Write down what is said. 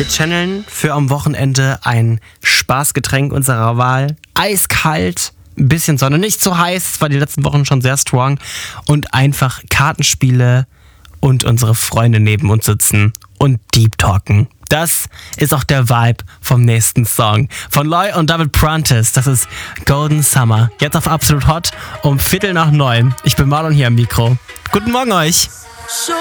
Wir channeln für am Wochenende ein Spaßgetränk unserer Wahl. Eiskalt, ein bisschen Sonne, nicht so heiß, es war die letzten Wochen schon sehr strong. Und einfach Kartenspiele und unsere Freunde neben uns sitzen und Deep Talken. Das ist auch der Vibe vom nächsten Song. Von Loy und David Prentice. Das ist Golden Summer. Jetzt auf Absolut Hot um 8:45. Ich bin Marlon hier am Mikro. Guten Morgen euch.